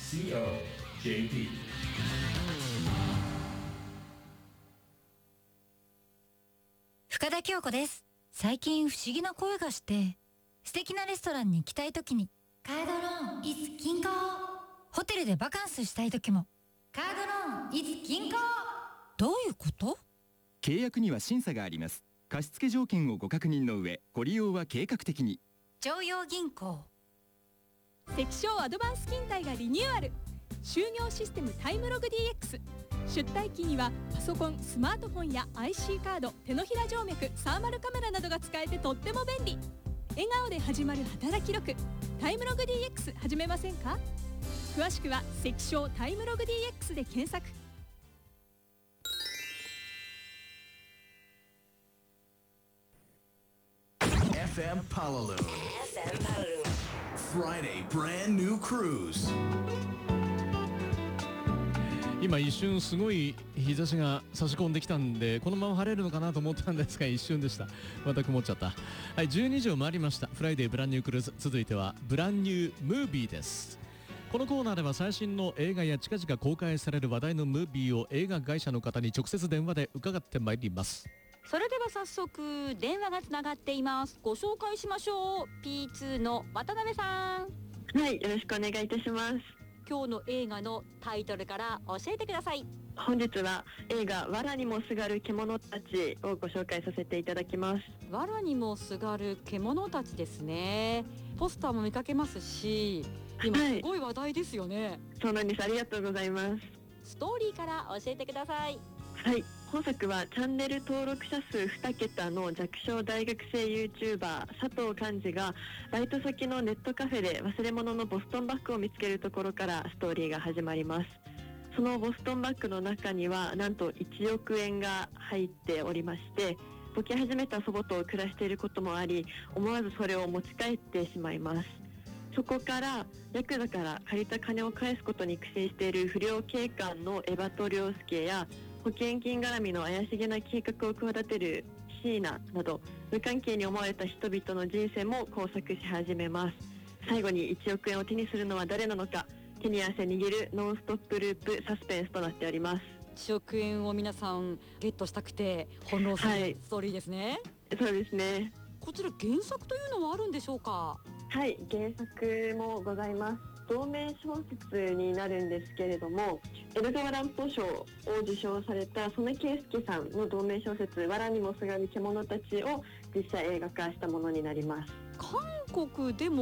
COJP。 深田恭子です。最近不思議な声がして、素敵なレストランに行きたいときにカードローン is 銀行、ホテルでバカンスしたいときもカードローン is 銀行。どういうこと？ 契約には審査があります。貸付条件をご確認の上、ご利用は計画的に。 常陽銀行。 関商アドバンス勤怠がリニューアル。就業システムタイムログ DX。出退勤にはパソコン、スマートフォンや IC カード、手のひら静脈、サーマルカメラなどが使えてとっても便利。笑顔で始まる働き力。タイムログ DX 始めませんか？詳しくは関商タイムログ DX で検索。 FM Palaloon. Friday brand new cruise。 今一瞬すごい日差しが差し込んできたんで、このまま晴れるのかなと思ったんですが、一瞬でした。また曇っちゃった。はい、12時を回りました。フライデーブランニュークルーズ。続いてはブランニュームービーです。このコーナーでは最新の映画や近々公開される話題のムービーを映画会社の方に直接電話で伺ってまいります。 それでは早速電話がつながっています。ご紹介しましょう。 P2 の渡辺さん。 はい、よろしくお願いいたします。 今日の映画のタイトルから教えてください。 本日は映画藁にもすがる獣たちをご紹介させていただきます。 藁にもすがる獣たちですね。ポスターも見かけますし、今すごい話題ですよね。 そうなんです。ありがとうございます。 ストーリーから教えてください。 はい、本作はチャンネル登録者数2桁の弱小大学生 YouTuber 佐藤寛治がバイト先のネットカフェで忘れ物のボストンバッグを見つけるところからストーリーが始まります。そのボストンバッグの中にはなんと1億円が入っておりまして、ボケ始めた祖母と暮らしていることもあり、思わずそれを持ち帰ってしまいます。そこからヤクザから借りた金を返すことに苦心している不良警官のエバト良介や保険金絡みの怪しげな計画を企てる椎名など無関係に思われた人々の人生も交錯し始めます。最後に1億円を手にするのは誰なのか、手に汗握るノンストップループサスペンスとなっております。 1億円を皆さんゲットしたくて翻弄するストーリーですね。 そうですね。 こちら原作というのはあるんでしょうか？ はい、原作もございます。同名小説になるんですけれども、江戸川乱歩賞を受賞された曽根圭介さんの同名小説藁にもすがる獣たちを実写映画化したものになります。 韓国でも